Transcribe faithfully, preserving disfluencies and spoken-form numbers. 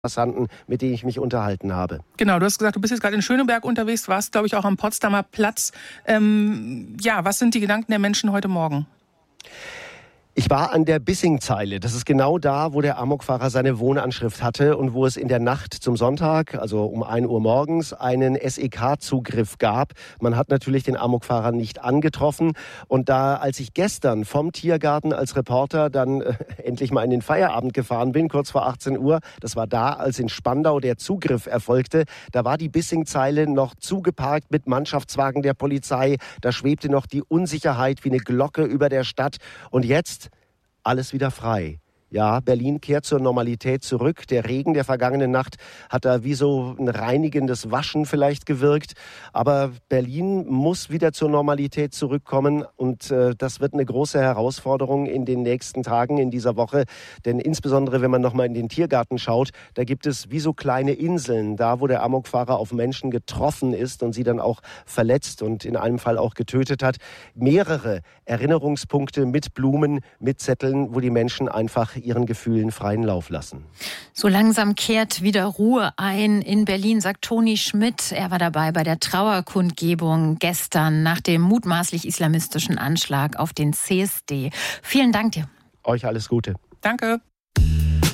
Passanten, mit denen ich mich unterhalten habe. Genau, du hast gesagt, du bist jetzt gerade in Schöneberg unterwegs, warst, glaube ich, auch am Potsdamer Platz. Ähm, ja, was sind die Gedanken der Menschen heute Morgen? Ich war an der Bissingzeile. Das ist genau da, wo der Amokfahrer seine Wohnanschrift hatte und wo es in der Nacht zum Sonntag, also um ein Uhr morgens, einen S E K-Zugriff gab. Man hat natürlich den Amokfahrer nicht angetroffen. Und da, als ich gestern vom Tiergarten als Reporter dann äh, endlich mal in den Feierabend gefahren bin, kurz vor achtzehn Uhr, das war da, als in Spandau der Zugriff erfolgte, da war die Bissingzeile noch zugeparkt mit Mannschaftswagen der Polizei. Da schwebte noch die Unsicherheit wie eine Glocke über der Stadt. Und jetzt alles wieder frei. Ja, Berlin kehrt zur Normalität zurück. Der Regen der vergangenen Nacht hat da wie so ein reinigendes Waschen vielleicht gewirkt. Aber Berlin muss wieder zur Normalität zurückkommen. Und äh, das wird eine große Herausforderung in den nächsten Tagen, in dieser Woche. Denn insbesondere, wenn man nochmal in den Tiergarten schaut, da gibt es wie so kleine Inseln. Da, wo der Amokfahrer auf Menschen getroffen ist und sie dann auch verletzt und in einem Fall auch getötet hat. Mehrere Erinnerungspunkte mit Blumen, mit Zetteln, wo die Menschen einfach ihren Gefühlen freien Lauf lassen. So langsam kehrt wieder Ruhe ein in Berlin, sagt Toni Schmidt. Er war dabei bei der Trauerkundgebung gestern nach dem mutmaßlich islamistischen Anschlag auf den C S D. Vielen Dank dir. Euch alles Gute. Danke.